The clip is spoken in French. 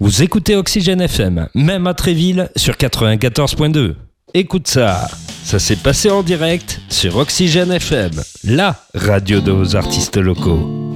Vous écoutez Oxygène FM, même à Tréville, sur 94.2. Écoute ça, ça s'est passé en direct sur Oxygène FM, la radio de vos artistes locaux.